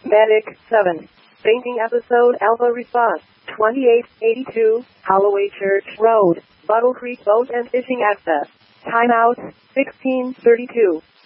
Medic 7. Fainting episode Alpha response 2882 Holloway Church Road, Bottle Creek Boat and Fishing Access. Timeout 1632.